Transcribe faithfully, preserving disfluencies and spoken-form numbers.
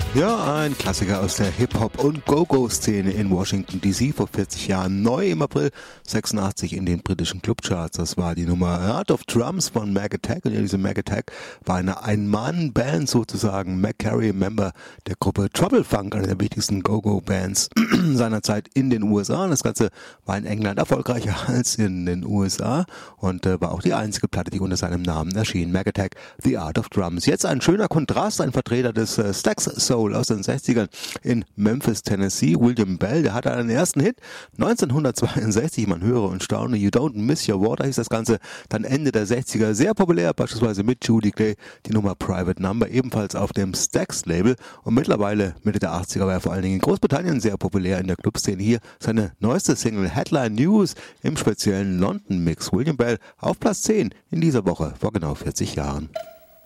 Ja, ein Klassiker aus der Hip-Hop- und Go-Go-Szene in Washington D C vor vierzig Jahren. Neu im April sechsundachtzig in den britischen Clubcharts. Das war die Nummer Art of Drums von Mac Attack. Und ja, diese Mac Attack war eine Ein-Mann-Band sozusagen. Mac Carey, Member der Gruppe Trouble Funk, einer der wichtigsten Go-Go-Bands seiner Zeit in den U S A. Und das Ganze war in England erfolgreicher als in den U S A und äh, war auch die einzige Platte, die unter seinem Namen erschien. Mac Attack, The Art of Drums. Jetzt ein schöner Kontrast, ein Vertreter des äh, Stax Soul aus den sechzigern in Memphis, Tennessee. William Bell, der hatte einen ersten Hit neunzehnhundertzweiundsechzig, man höre und staune, You Don't Miss Your Water hieß das Ganze, dann Ende der sechziger, sehr populär, beispielsweise mit Judy Clay, die Nummer Private Number, ebenfalls auf dem Stax-Label, und mittlerweile Mitte der achtziger war er vor allen Dingen in Großbritannien sehr populär in der Clubszene. Hier seine neueste Single Headline News im speziellen London-Mix. William Bell auf Platz zehn in dieser Woche vor genau vierzig Jahren.